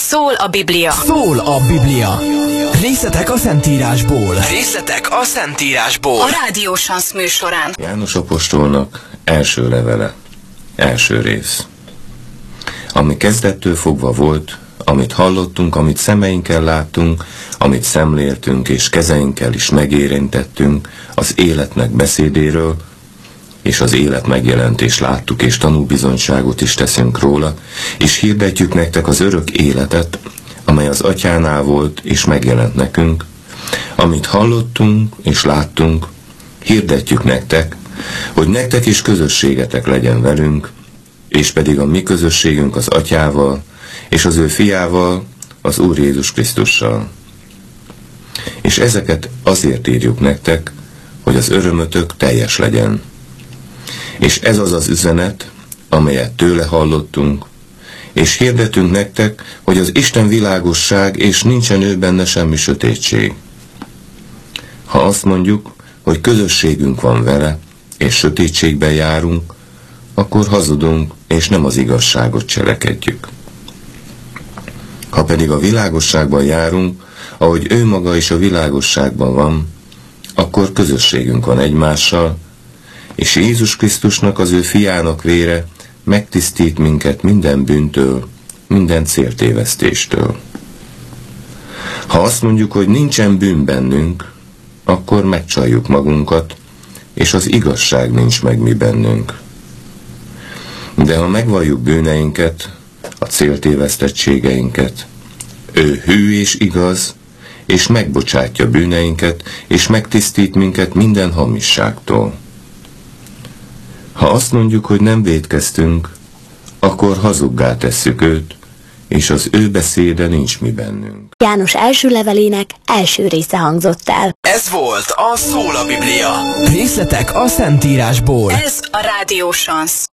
Szól a Biblia. Szól a Biblia. Részletek a Szentírásból. A Rádió Sansz műsorán. János apostolnak első levele, első rész. Ami kezdettől fogva volt, amit hallottunk, amit szemeinkkel láttunk, amit szemléltünk és kezeinkkel is megérintettünk az életnek beszédéről, és az élet megjelent, és láttuk, és tanúbizonyságot is teszünk róla, és hirdetjük nektek az örök életet, amely az Atyánál volt, és megjelent nekünk. Amit hallottunk, és láttunk, hirdetjük nektek, hogy nektek is közösségetek legyen velünk, és pedig a mi közösségünk az Atyával, és az ő fiával, az Úr Jézus Krisztussal. És ezeket azért írjuk nektek, hogy az örömötök teljes legyen. És ez az az üzenet, amelyet tőle hallottunk, és hirdetünk nektek, hogy az Isten világosság, és nincsen ő benne semmi sötétség. Ha azt mondjuk, hogy közösségünk van vele, és sötétségben járunk, akkor hazudunk, és nem az igazságot cselekedjük. Ha pedig a világosságban járunk, ahogy ő maga is a világosságban van, akkor közösségünk van egymással, és Jézus Krisztusnak, az ő fiának vére megtisztít minket minden bűntől, minden céltévesztéstől. Ha azt mondjuk, hogy nincsen bűn bennünk, akkor megcsaljuk magunkat, és az igazság nincs meg mi bennünk. De ha megvalljuk bűneinket, a céltévesztettségeinket, ő hű és igaz, és megbocsátja bűneinket, és megtisztít minket minden hamisságtól. Ha azt mondjuk, hogy nem vétkeztünk, akkor hazuggá tesszük őt, és az ő beszéde nincs mi bennünk. János első levelének első része hangzott el. Ez volt a Szól a Biblia. Részletek a Szentírásból. Ez a Rádió Sansz.